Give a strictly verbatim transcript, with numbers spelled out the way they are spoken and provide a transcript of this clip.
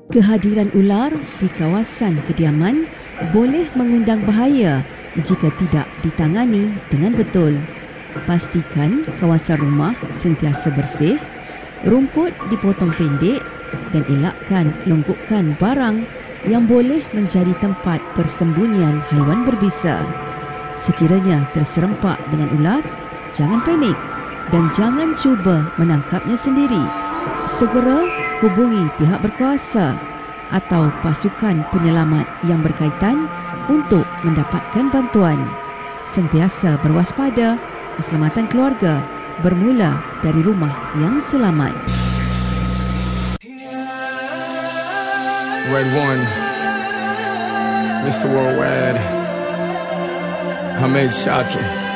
Kehadiran ular di kawasan kediaman boleh mengundang bahaya jika tidak ditangani dengan betul. Pastikan kawasan rumah sentiasa bersih, rumput dipotong pendek dan elakkan longkokkan barang yang boleh menjadi tempat persembunyian haiwan berbisa. Sekiranya terserempak dengan ular, jangan panik dan jangan cuba menangkapnya sendiri. Segera hubungi pihak berkuasa atau pasukan penyelamat yang berkaitan untuk mendapatkan bantuan. Sentiasa berwaspada, keselamatan keluarga bermula dari rumah yang selamat. Red One, Mister Worldwide, Hamed Shakir.